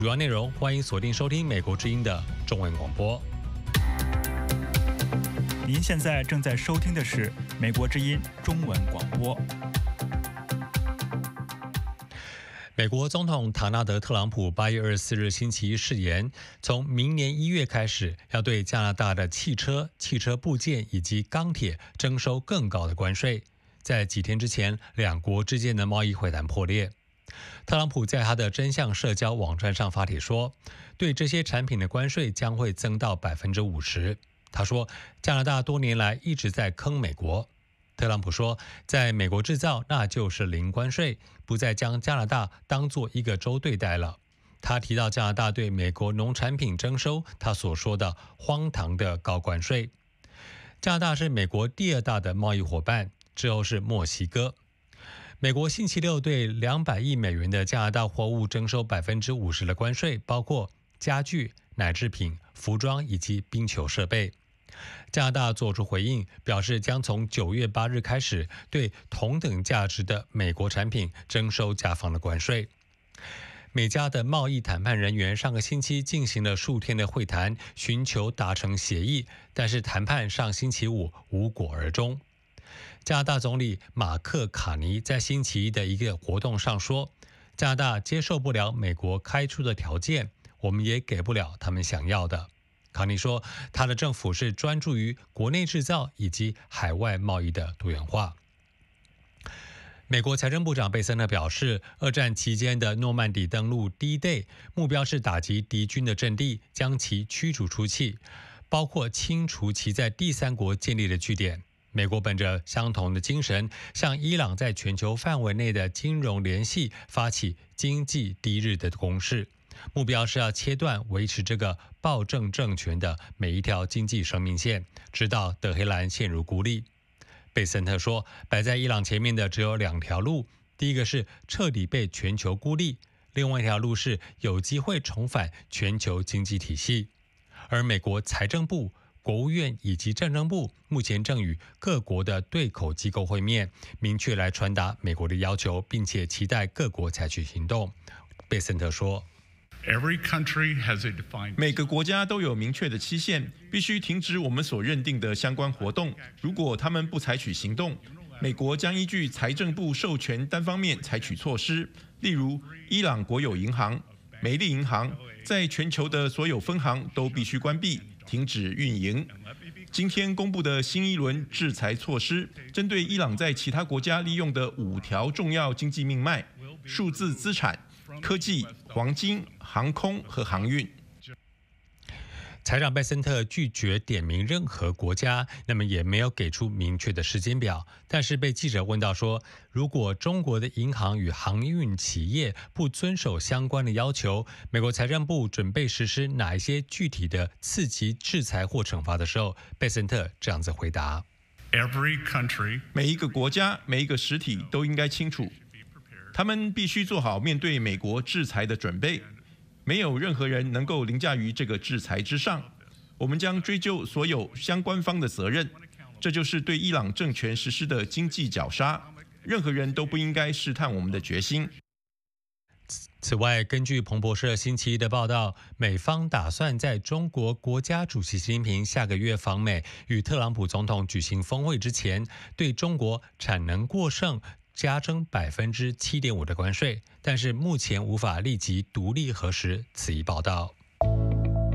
主要内容，欢迎锁定收听美国之音的中文广播。 您现在正在收听的是美国之音中文广播。 美国总统唐纳德·特朗普8月24日星期一誓言，从明年1月开始，要对加拿大的汽车、汽车部件以及钢铁征收更高的关税。在几天之前，两国之间的贸易会谈破裂。特朗普在他的真相社交网站上发帖说，对这些产品的关税将会增到50%。他说，加拿大多年来一直在坑美国。特朗普说，在美国制造那就是零关税，不再将加拿大当作一个州对待了。他提到加拿大对美国农产品征收他所说的荒唐的高关税。加拿大是美国第二大的贸易伙伴，之后是墨西哥。美国星期六对200亿美元的加拿大货物征收50%的关税，包括家具、奶制品、服装以及冰球设备。加拿大作出回应，表示将从9月8日开始对同等价值的美国产品征收加方的关税。美加的贸易谈判人员上个星期进行了数天的会谈，寻求达成协议，但是谈判上星期五无果而终。加拿大总理马克·卡尼在星期一的一个活动上说，加拿大接受不了美国开出的条件，我们也给不了他们想要的。卡尼说，他的政府是专注于国内制造以及海外贸易的多元化。美国财政部长贝森特表示，二战期间的诺曼底登陆 D-Day 目标是打击敌军的阵地，将其驱逐出去，包括清除其在第三国建立的据点。美国本着相同的精神，向伊朗在全球范围内的金融联系发起经济第一日的攻势，目标是要切断维持这个暴政政权的每一条经济生命线，直到德黑兰陷入孤立。贝森特说，摆在伊朗前面的只有2条路，第一个是彻底被全球孤立，另外一条路是有机会重返全球经济体系。而美国财政部、国务院以及战争部目前正与各国的对口机构会面，明确来传达美国的要求，并且期待各国采取行动。贝森特说， 每个国家都有明确的期限，必须停止我们所认定的相关活动。如果他们不采取行动，美国将依据财政部授权单方面采取措施，例如伊朗国有银行、美利银行在全球的所有分行都必须关闭、停止运营。今天公布的新一轮制裁措施，针对伊朗在其他国家利用的5条重要经济命脉：数字资产、科技、黄金、航空和航运。 财长贝森特拒绝点名任何国家，那么也没有给出明确的时间表。但是被记者问到说，如果中国的银行与航运企业不遵守相关的要求，美国财政部准备实施哪一些具体的刺激制裁或惩罚的时候，贝森特这样子回答： 每一个国家、每一个实体都应该清楚，他们必须做好面对美国制裁的准备。没有任何人能够凌驾于这个制裁之上。我们将追究所有相关方的责任，这就是对伊朗政权实施的经济绞杀。任何人都不应该试探我们的决心。 此外，根据彭博社星期一的报道，美方打算在中国国家主席习近平下个月访美与特朗普总统举行峰会之前，对中国产能过剩加征7.5%的关税，但是目前无法立即独立核实此一报道。